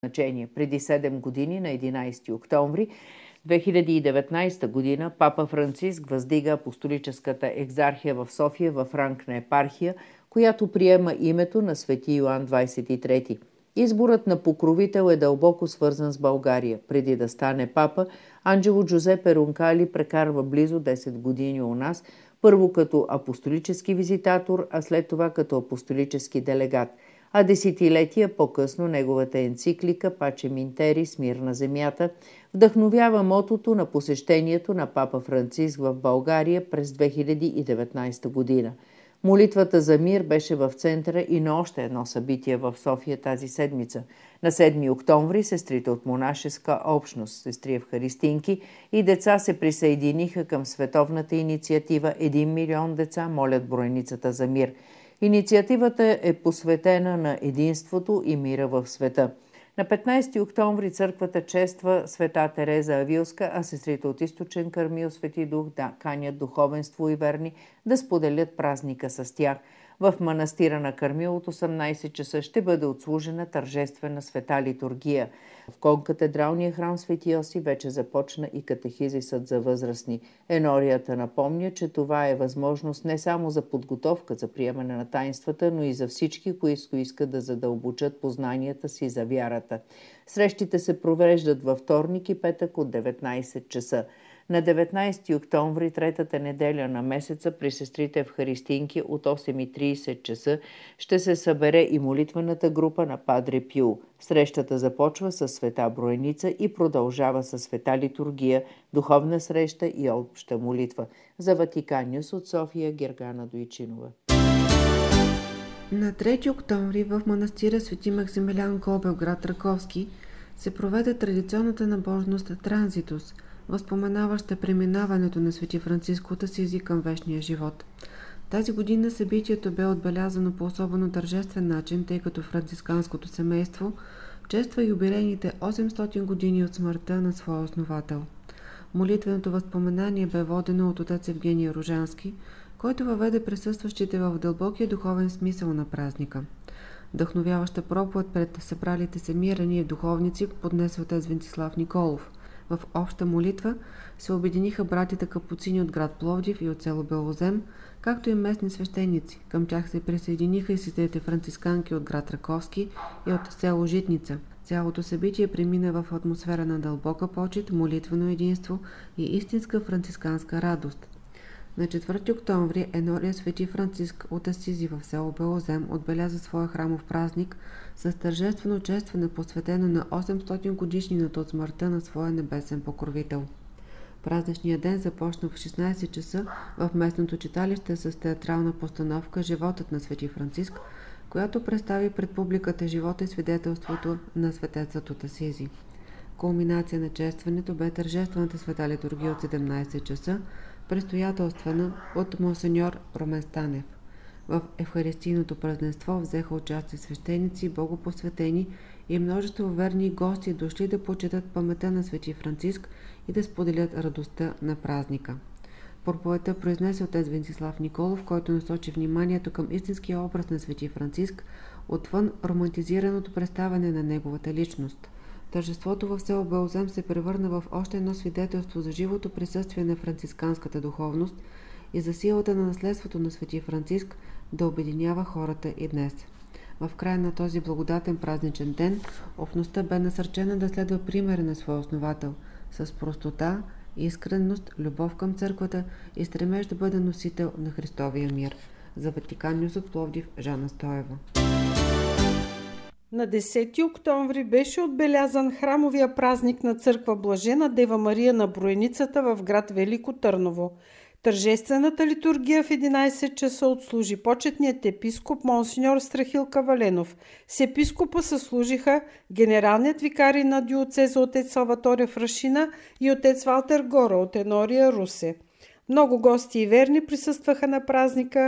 значение. Преди 7 години, на 11 октомври 2019 година, папа Франциск въздига апостолическата екзархия в София в ранг на епархия, която приема името на свети Йоан 23. Изборът на покровител е дълбоко свързан с България. Преди да стане папа, Анджело Джузепе Ронкали прекарва близо 10 години у нас, първо като апостолически визитатор, а след това като апостолически делегат. А десетилетия по-късно неговата енциклика Пачем ин терис, мир на земята, вдъхновява мотото на посещението на папа Франциск в България през 2019 година. Молитвата за мир беше в центъра и на още едно събитие в София тази седмица. На 7 октомври сестрите от монашеска общност, сестри евхаристинки и деца се присъединиха към световната инициатива «1 милион деца молят броеницата за мир». Инициативата е посветена на единството и мира в света. На 15 октомври църквата чества света Тереза Авилска, а сестрите от Източен Кърмил, Свети Дух канят духовенство и верни да споделят празника с тях. В манастира на Кърмил от 18 часа ще бъде отслужена тържествена света литургия. В конкатедралния храм Свети Йосиф вече започна и катехизисът за възрастни. Енорията напомня, че това е възможност не само за подготовка за приемане на таинствата, но и за всички, които искат да задълбочат познанията си за вярата. Срещите се провеждат във вторник и петък от 19 часа. На 19 октомври, третата неделя на месеца, при сестрите евхаристинки от 8:30 часа ще се събере и молитвената група на Падре Пио. Срещата започва с света Броеница и продължава с света литургия, духовна среща и обща молитва. За Ватикан Нюс от София, Гергана Дойчинова. На 3 октомври в манастира Свети Максимилиан Кобел, град Раковски, се проведе традиционната набожност Транзитус, възпоменаваща преминаването на свети Франциск от Асизи към вечния живот. Тази година събитието бе отбелязано по особено тържествен начин, тъй като францисканското семейство чества юбилейните 800 години от смъртта на своя основател. Молитвеното възпоменание бе водено от отец Евгений Ружански, който въведе присъстващите в дълбокия духовен смисъл на празника. Вдъхновяваща проповед пред събралите се мирени и духовници поднесе отец Венцислав Николов. В обща молитва се обединиха братите капуцини от град Пловдив и от село Белозем, както и местни свещеници. Към тях се присъединиха и сестрите францисканки от град Раковски и от село Житница. Цялото събитие премина в атмосфера на дълбока почит, молитвено единство и истинска францисканска радост. На 4 октомври Енория Свети Франциск от Асизи в село Белозем отбеляза своя храмов празник с тържествено честване, посветено на 800 годишнината от смъртта на своя небесен покровител. Празничният ден започна в 16 часа в местното читалище с театрална постановка «Животът на Свети Франциск», която представи пред публиката живота и свидетелството на светецът от Асизи. Кулминация на честването бе тържествената света литургия от 17 часа, предстоятелствана от монсеньор Румен Станев. В евхаристийното празненство взеха участие свещеници, богопосветени и множество верни гости, дошли да почетат паметта на свети Франциск и да споделят радостта на празника. Проповедта произнесе отец Венцислав Николов, който насочи вниманието към истинския образ на свети Франциск, отвън романтизираното представяне на неговата личност. Тържеството в село Белозем се превърна в още едно свидетелство за живото присъствие на францисканската духовност и за силата на наследството на свети Франциск да обединява хората и днес. В края на този благодатен празничен ден общността бе насърчена да следва примера на своя основател с простота, искренност, любов към църквата и стремеж да бъде носител на Христовия мир. За Ватикан Нюс от Пловдив, Жана Стоева. На 10 октомври беше отбелязан храмовия празник на църква Блажена Дева Мария на Броеницата в град Велико Търново. Тържествената литургия в 11 часа отслужи почетният епископ монсеньор Страхил Каваленов. С епископа съслужиха генералният викарий на диоцеза отец Салваторе Фрашина и отец Валтер Гора от Енория, Русе. Много гости и верни присъстваха на празника,